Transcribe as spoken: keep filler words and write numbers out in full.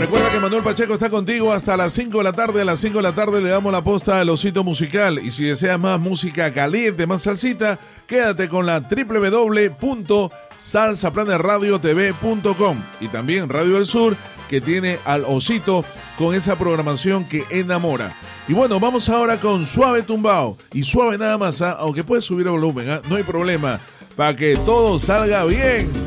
Recuerda que Manuel Pacheco está contigo hasta las cinco de la tarde. A las cinco de la tarde le damos la posta al Osito Musical. Y si deseas más música caliente, más salsita, quédate con la doble u doble u doble u punto salsa planet radio t v punto com. Y también Radio del Sur, que tiene al Osito con esa programación que enamora. Y bueno, vamos ahora con Suave Tumbao. Y suave nada más, ¿eh? Aunque puedes subir el volumen, ¿eh? No hay problema, para que todo salga bien.